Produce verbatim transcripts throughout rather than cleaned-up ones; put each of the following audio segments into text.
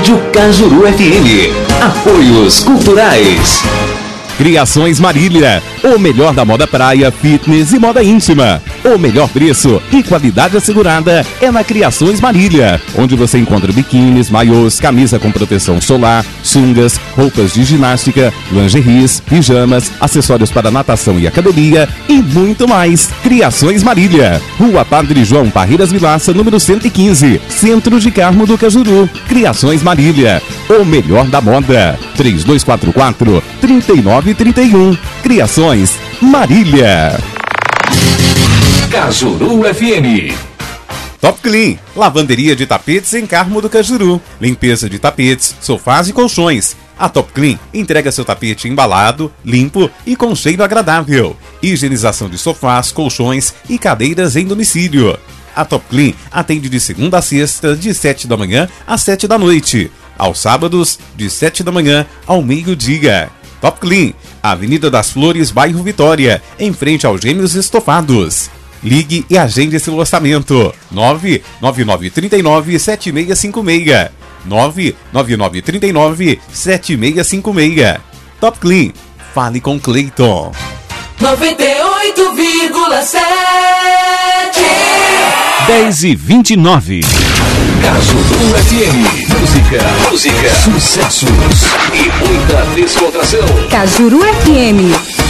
Rádio Cajuru F M. Apoios Culturais. Criações Marília, o melhor da moda praia, fitness e moda íntima. O melhor preço e qualidade assegurada é na Criações Marília, onde você encontra biquínis, maiôs, camisa com proteção solar, sungas, roupas de ginástica, lingeries, pijamas, acessórios para natação e academia e muito mais. Criações Marília, Rua Padre João Parreiras Vilaça, número cento e quinze, Centro de Carmo do Cajuru. Criações Marília, o melhor da moda. três dois quatro quatro, três nove três um. Criações Marília. Cajuru F M. Top Clean, lavanderia de tapetes em Carmo do Cajuru. Limpeza de tapetes, sofás e colchões. A Top Clean entrega seu tapete embalado, limpo e com cheiro agradável. Higienização de sofás, colchões e cadeiras em domicílio. A Top Clean atende de segunda a sexta, de sete da manhã às sete da noite. Aos sábados, de sete da manhã ao meio-dia. Top Clean, Avenida das Flores, bairro Vitória, em frente aos Gêmeos Estofados. Ligue e agende esse orçamento. nove nove nove três nove, sete seis cinco seis. nove nove nove três nove, sete seis cinco seis. Top Clean, fale com Cleiton. noventa e oito vírgula sete. dez e vinte e nove. Cajuru F M. Música, música, sucessos e muita descontração. Cajuru F M.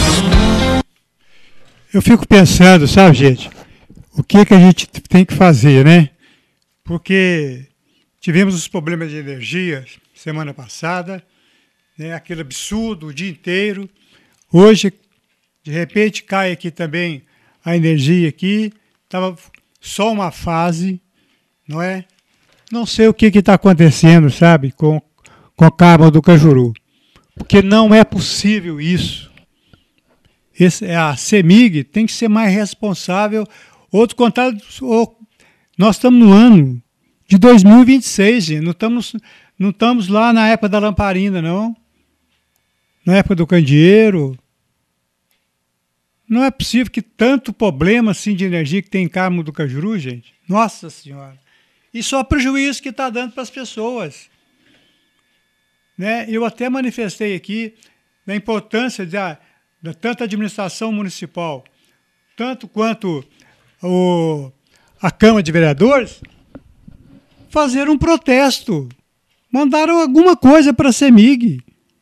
Eu fico pensando, sabe, gente, o que que a gente tem que fazer, né? Porque tivemos os problemas de energia semana passada, né? Aquele absurdo o dia inteiro. Hoje, de repente, cai aqui também a energia aqui. Estava só uma fase, não é? Não sei o que está acontecendo, sabe, com, com a Carmo do Cajuru. Porque não é possível isso. Esse, a CEMIG tem que ser mais responsável. Outro contato, nós estamos no ano de dois mil e vinte e seis, gente. Não estamos, não estamos lá na época da lamparina, não. Na época do candeeiro. Não é possível que tanto problema assim de energia que tem em Carmo do Cajuru, gente. Nossa Senhora. E só prejuízo que está dando para as pessoas. Né? Eu até manifestei aqui da importância da, da tanto a administração municipal, tanto quanto o, a Câmara de Vereadores, fazer um protesto. Mandaram alguma coisa para a CEMIG.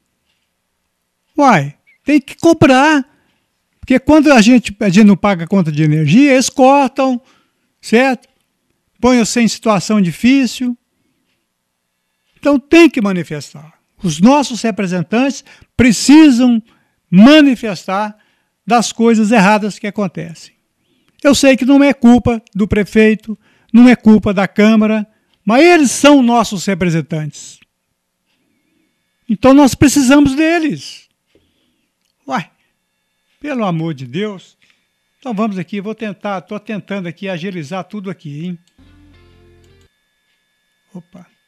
Uai, tem que cobrar. Porque quando a gente, a gente não paga a conta de energia, eles cortam, certo? Põem você em situação difícil. Então tem que manifestar. Os nossos representantes precisam manifestar das coisas erradas que acontecem. Eu sei que não é culpa do prefeito, não é culpa da Câmara, mas eles são nossos representantes. Então nós precisamos deles. Uai, pelo amor de Deus. Então vamos aqui, vou tentar, estou tentando aqui agilizar tudo aqui, hein? Opa.